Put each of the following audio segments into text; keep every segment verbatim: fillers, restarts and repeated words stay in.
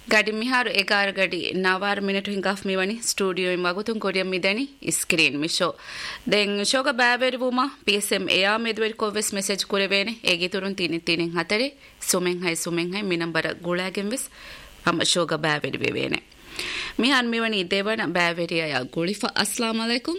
gadi miharu egar gadi nawar minute hingaf miwani studio im wagutun koriyam midani screen misho den shoga baveri wuma psm ea medwer koves message kurevene egi turun tinin tinin hatare sumen hay sumen hay minambara gulagen ves am shoga baveri vevene mihan miwani devana baveri ya gulifa assalamu alaikum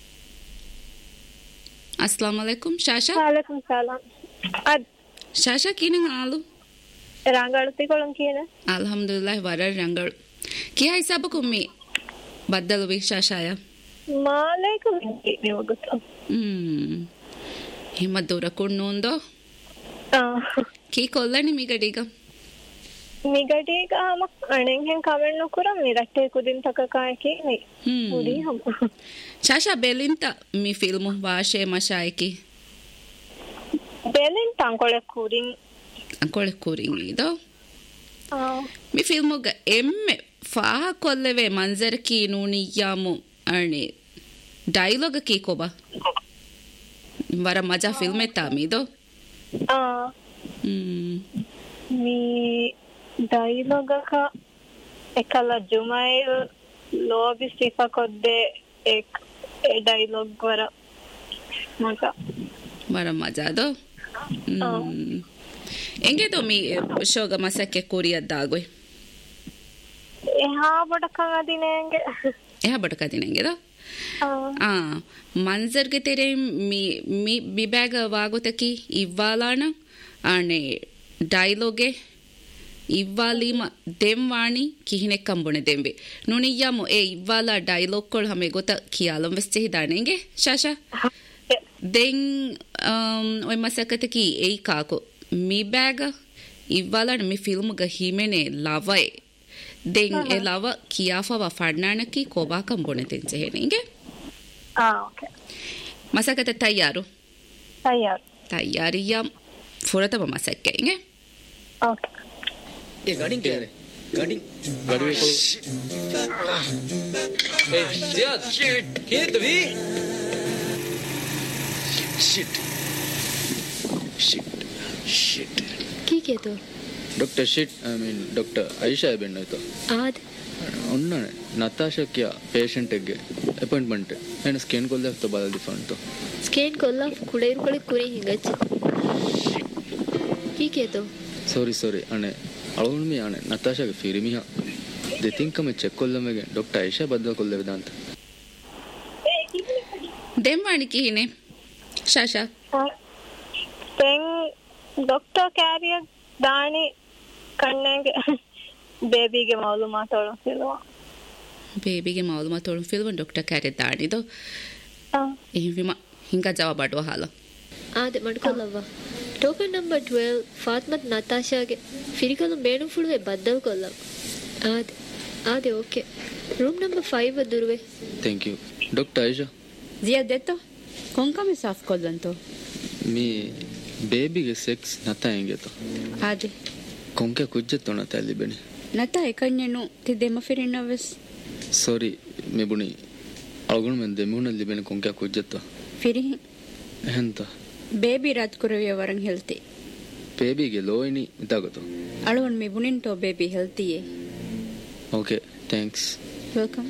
assalamu alaikum shasha wa alaikum salam ad shasha kinin alu rangalu tikolon kiyena alhamdulillah warar rangalu kiya hisab kummi baddalu vi shashaya malaikum ni wagutu hmm himma dura kunnundo ah ki kollani migadiga migadiga ama anen hen comment nokura mi ratte kudin takaka ki ni puri hum shasha belinta mi filmu vaashe mashaiki belinta ankole kurin ankole kurin ido ah mi filmu ga emme faaha kolleve manzar ki nuniyamu arne dialogue ki koba wara maja film etta mido ah hmm mi dialogue ka ekala jumail lobi sifa kodde ek e dialogue wara maga wara maja do hmm enge to mi shoga masakke kuriya dagwe eha bodaka adinenge eha bodaka adinenge do ah ah manzar ge tere mi mi bibaga wagotaki ivvalana ane dialogue ಇವ್ವಾಲಿಮ ದೆಂವಾಣಿ ಕಿಹಿನೆ ಕಂಬುಣೆ ದೆಂಬೆ ನುನಿಯಮು A ಇವ್ವಾಲ dialogue ಕೊಳ ಹಮೆ ಗೊತ್ತ ಕಿಯಾಲಂ ವೆಸ್ಚೆ ಹಿದಾಣೆಂಗೆ ಶಾಶಾ ದೆಂ ಒಯ್ ಮಸಕತ ಕಿ A ಕಾಕೋ me bag ಇವ್ವಾಲ me film ಗ ಹಿಮೆನೆ ಲವೈ ದೆಂ A Lava ಕಿಯಾಫವ ಫಡ್ನಾಣಕಿ Koba ಕಂಬುಣೆ ತೆಂಚೆ ಹೆನೆಂಗೆ ಆ okay ಮಸಕತ ತಯಾರು ತಯಾರು ತಯಾರಿಯ ಫುರತಮ ಮಸಕ್ಕೆಂಗೆ okay ये गाड़ी क्या है गाड़ी गाड़ी को ए जियाद शिट खेत भी शिट शिट शिट की के तो doctor shit I mean doctor Ayesha Ben तो आद उन्ना नताशा क्या पेशेंट ಗೆ ಅಪಾಯಿಂಟ್ಮೆಂಟ್ ಏನು ಸ್ಕ್ಯಾನ್ ಕೊಲ್ಲ तो ಬಾಲ ಡಿಫರೆಂಟ್ तो ಸ್ಕ್ಯಾನ್ ಕೊಲ್ಲ ಕುಡೇರು ಕೊಳಿ ಕುರಿ ಹಿಂಗಚ್ಚ की के तो सॉरी सॉरी ಅನೆ ಅವಳು ಮಿ ಅನೆ ನತಾಶಾಗೆ ಫಿರಿಮಿಹ දෙතින්කම ಚೆಕ್ ಕೊಲ್ಲಮೆಗೆ ಡಾಕ್ಟರ್ ಆಯಿಷಾ ಬದ್ದ ಕೊಲ್ಲ ವೇದಾಂತ ದೆಂವಾಣಿ ಕಿಹಿನೆ ಶಾಶಾ ತೆಂ ಡಾಕ್ಟರ್ ಕ್ಯಾರಿಯರ್ ದಾಣಿ ಕಣ್ಣೆಗೆ ಬೇಬಿಗೆ ಮಾಲೂಮಾತ್ ಒಳ ಫಿಲ್ವಾ ಬೇಬಿಗೆ ಮಾಲೂಮಾತ್ ಒಳ ಫಿಲ್ವಾ ಡಾಕ್ಟರ್ ಕ್ಯಾರಿಯರ್ ದಾಣಿದು ಇವಿಮ ಹಿಂಗ ಜವಾಬ್ ಆಡುವ ಹಾಲ ಆದೆ ಮಾಡ್ಕೊಲ್ಲವ್ವ ಟೋಕನ್ ನಂಬರ್ ಟ್ವೆಲ್ವ್ ಫಾತ್ಮತ್ ನತಾಶಾಗೆ ಫಿರಿಕಲು ಬೇಣು ಫುಳುವೆ ಬದ್ದಲ್ ಕೊಲ್ಲವ್ ಆದೆ ಆದೆ okay room number five Durve thank you doctor Ayesha ಜಿಯಾ ದೆತ್ತೋ ಕೊಂಕಮೆ ಸಾಫ್ ಕೊಲ್ಲಂತೋ ಮೀ ಬೇಬಿಗೆ ಸೆಕ್ಸ್ ನತ ಹೆಂಗೆತ ಆದೆ ಕೊಂಕೆ ಕುಜ್ಜೆತ್ತೋ ನತ ಅಲ್ಲಿ ಬೆಣಿ ನತ ಎಕಣ್ಣೆನು ತಿದ್ದೆಮ ಫಿರಿನವೆಸ್ ಸಾರಿ ಮೇಬುಣಿ ಅವಗುಣ ಮೆನ್ ದೆಮುನಲ್ಲಿ ಬೆಣಿ ಕೊಂಕೆ ಕುಜ್ಜೆತ್ತೋ ಫಿರಿ ಎಂತ ಬೇಬಿ ರಾತ್ ಕುರವಿಯ ವರಂ ಹೆಲ್ತಿ ಬೇಬಿಗೆ ಲೋಯಿನಿ ಇದಾಗतो ಅಳವನ್ ಮಿ ಬುನಿಂಟೋ baby ಹೆಲ್ತಿಯೇ okay thanks welcome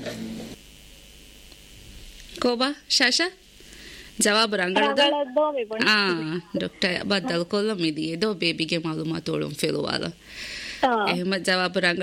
Koba ಶಾಶಾ ಜವಾಬ್ ರಂಗಳದ ರಂಗಳದ್ದು ಮಿ ಬುನಿ ಆ ಡಾಕ್ಟರ್ ಬದ್ದಲ್ ಕೊಲ್ಲ ಮಿದಿ ದೋ ಬೇಬಿಗೆ ಮಾಲೂಮಾತ್ ಒಳಂ ಫಿಲ್ವಾಲ ಆ ಎಹಮ ಜವಾಬ್ ರಂಗ